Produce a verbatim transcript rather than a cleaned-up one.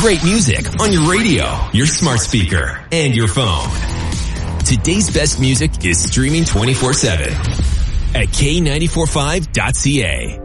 great music on your radio, your smart speaker, and your phone. Today's best music is streaming twenty-four seven at K nine four five dot C A.